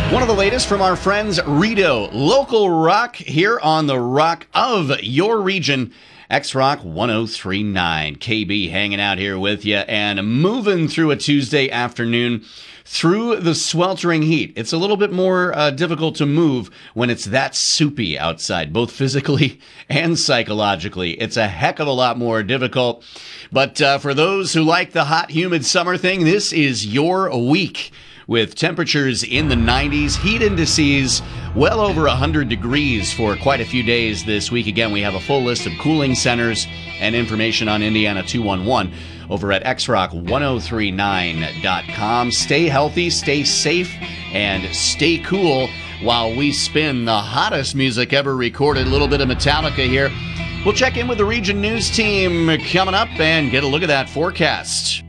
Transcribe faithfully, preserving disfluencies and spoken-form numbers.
One of the latest from our friends Rito, local rock here on the rock of your region. X-Rock ten thirty-nine. K B hanging out here with you and moving through a Tuesday afternoon through the sweltering heat. It's a little bit more uh, difficult to move when it's that soupy outside, both physically and psychologically. It's a heck of a lot more difficult. But uh, for those who like the hot, humid summer thing, this is your week. With temperatures in the nineties, heat indices well over one hundred degrees for quite a few days this week. Again, we have a full list of cooling centers and information on Indiana two one one over at x rock ten thirty-nine dot com. Stay healthy, stay safe, and stay cool while we spin the hottest music ever recorded. A little bit of Metallica here. We'll check in with the Region News team coming up and get a look at that forecast.